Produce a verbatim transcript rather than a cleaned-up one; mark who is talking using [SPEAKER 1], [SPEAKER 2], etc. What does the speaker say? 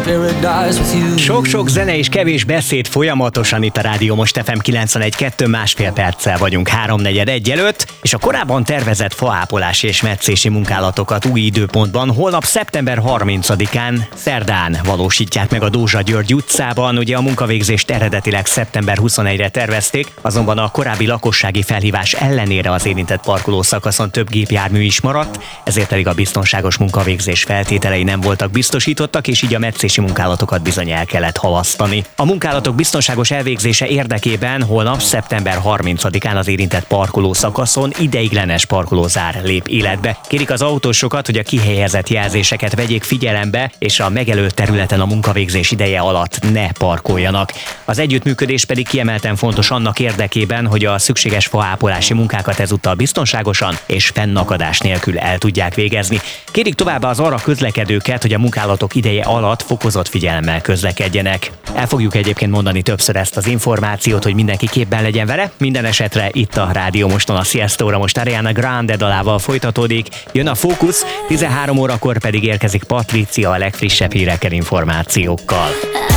[SPEAKER 1] Sok-sok zene és kevés beszéd folyamatosan itt a Rádió Most ef em kilencvenegy kettő, másfél perccel vagyunk háromnegyed egy előtt, és a korábban tervezett faápolási és metszési munkálatokat új időpontban holnap szeptember harmincadikán, szerdán valósítják meg a Dózsa György utcában. Ugye a munkavégzést eredetileg szeptember huszonegyedikére tervezték, azonban a korábbi lakossági felhívás ellenére az érintett parkolószakaszon több gépjármű is maradt, ezért pedig a biztonságos munkavégzés feltételei nem voltak biztosítottak, és így a metszési munkálatokat bizony el kellett halasztani. A munkálatok biztonságos elvégzése érdekében holnap szeptember harmincadikán az érintett parkolószakaszon ideiglenes parkolózár lép életbe. Kérik az autósokat, hogy a kihelyezett jelzéseket vegyék figyelembe, és a megelőtt területen a munkavégzés ideje alatt ne parkoljanak. Az együttműködés pedig kiemelten fontos annak érdekében, hogy a szükséges faápolási munkákat ezúttal biztonságosan és fennakadás nélkül el tudják végezni. Kérik továbbá az arra közlekedőket, hogy a munkálatok ideje alatt fokozott figyelemmel közlekedjenek. El fogjuk egyébként mondani többször ezt az információt, hogy mindenki képben legyen vele. Minden esetre itt a Rádió Moston a Siestóra most Ariana Grande dalával folytatódik. Jön a Fókusz, tizenhárom órakor pedig érkezik Patricia a legfrissebb hírekkel, információkkal.